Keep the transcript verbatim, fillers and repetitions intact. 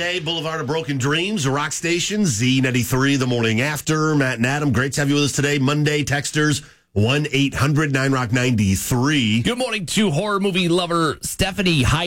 day, Boulevard of Broken Dreams, a rock station, Z ninety-three, the morning after. Matt and Adam, great to have you with us today. Monday, texters, one eight hundred nine rock ninety-three. Good morning to horror movie lover Stephanie Hyde.